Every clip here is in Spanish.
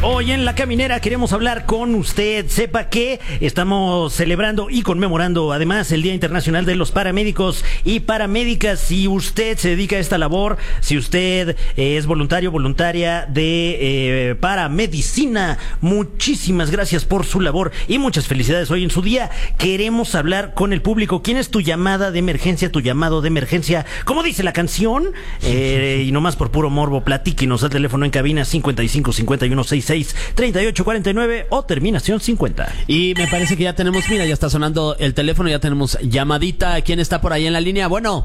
Hoy en La Caminera queremos hablar con usted. Sepa que estamos celebrando y conmemorando además el Día Internacional de los Paramédicos y Paramédicas. Si usted se dedica a esta labor, si usted es voluntario, voluntaria de paramedicina, muchísimas gracias por su labor y muchas felicidades hoy en su día. Queremos hablar con el público. ¿Quién es tu llamada de emergencia, tu llamado de emergencia? ¿Cómo dice la canción? Y nomás por puro morbo, platíquenos al teléfono en cabina 55 51 66 38 49 o terminación 50. Y me parece que ya tenemos, mira, ya está sonando el teléfono, ya tenemos llamadita. ¿Quién está por ahí en la línea? Bueno.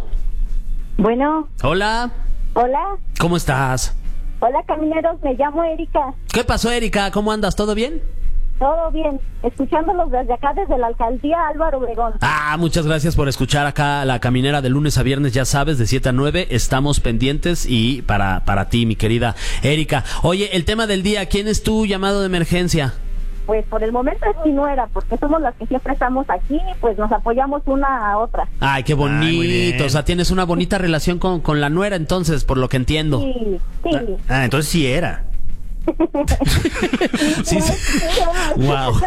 Hola. Hola. ¿Cómo estás? Hola, camineros, me llamo Erika. ¿Qué pasó, Erika? ¿Cómo andas? ¿Todo bien? Todo bien, escuchándolos desde acá, desde la alcaldía Álvaro Obregón. Muchas gracias por escuchar acá La Caminera de lunes a viernes, ya sabes, de 7 a 9, estamos pendientes y para ti, mi querida Erika. Oye, el tema del día, ¿quién es tu llamado de emergencia? Pues por el momento es mi nuera, porque somos las que siempre estamos aquí, pues nos apoyamos una a otra. Ay, qué bonito, o sea, tienes una bonita relación con la nuera entonces, por lo que entiendo. Sí. Entonces sí era. Sí. Wow.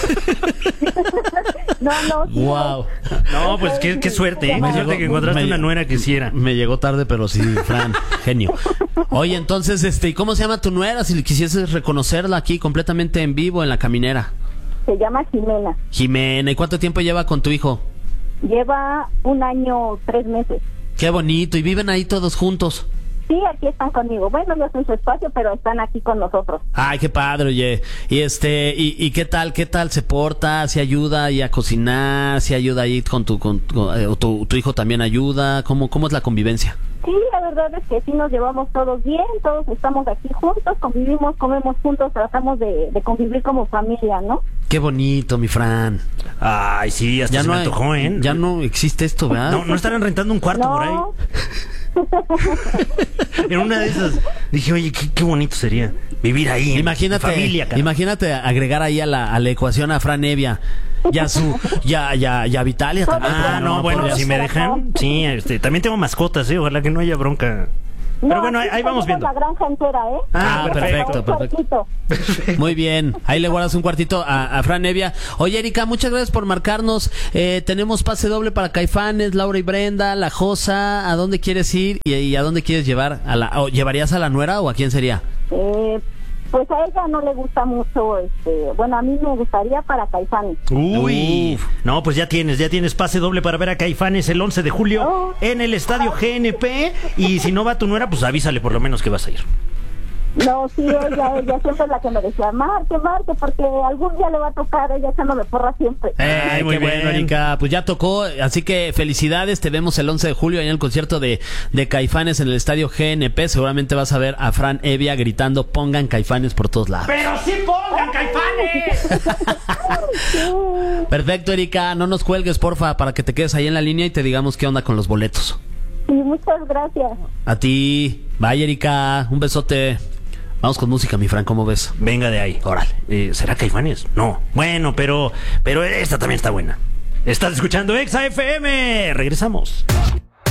Wow. No, pues qué suerte, ¿eh? Qué suerte que encontraste una nuera que sí era. Me llegó tarde, pero sí, Fran, genio. Oye, entonces, ¿y cómo se llama tu nuera? Si quisieses reconocerla aquí completamente en vivo en La Caminera. Se llama Jimena. Jimena, ¿y cuánto tiempo lleva con tu hijo? Lleva 1 año, 3 meses. Qué bonito, ¿y viven ahí todos juntos? Sí, aquí están conmigo. Bueno, yo soy su espacio, pero están aquí con nosotros. Ay, qué padre, oye. Y qué tal se porta, si ayuda ahí a cocinar, si ayuda ahí con tu hijo también ayuda, ¿cómo es la convivencia? Sí, la verdad es que sí nos llevamos todos bien, todos estamos aquí juntos, convivimos, comemos juntos, tratamos de convivir como familia, ¿no? Qué bonito, mi Fran. Ay, sí, hasta ya se no me antojó, ¿eh? Ya no existe esto, ¿verdad? No estarán rentando un cuarto por ahí. En una de esas dije, oye, qué bonito sería vivir ahí. Imagínate, en familia, cara. Imagínate agregar ahí a la ecuación a Fran Evia. Ya Vitalia también. No, bueno, si me dejan, sí, también tengo mascotas, ojalá que no haya bronca. Pero bueno, ahí vamos viendo. La granja entera, Perfecto. Muy bien, ahí le guardas un cuartito a Fran Evia. Oye, Erika, muchas gracias por marcarnos. Tenemos pase doble para Caifanes, Laura y Brenda, La Josa. ¿A dónde quieres ir y a dónde quieres llevar? ¿Llevarías a la nuera o a quién sería? Pues a ella no le gusta mucho, bueno, a mí me gustaría para Caifanes. Uy, no, pues ya tienes pase doble para ver a Caifanes el 11 de julio en el estadio GNP. Y si no va tu nuera, pues avísale por lo menos que vas a ir. No, sí, ella siempre es la que me decía, Marte, porque algún día le va a tocar, ella echándome porra siempre. Ay, muy bueno, Erika, pues ya tocó, así que felicidades, te vemos el 11 de julio en el concierto de Caifanes en el estadio GNP, seguramente vas a ver a Fran Evia gritando, pongan Caifanes por todos lados. ¡Pero sí pongan Caifanes! Perfecto, Erika, no nos cuelgues, porfa, para que te quedes ahí en la línea y te digamos qué onda con los boletos. Sí, muchas gracias. A ti, bye, Erika, un besote. Vamos con música, mi Fran, ¿cómo ves? Venga de ahí. Órale. ¿Será Caifanes? No. Bueno, pero esta también está buena. Estás escuchando Exa FM. Regresamos.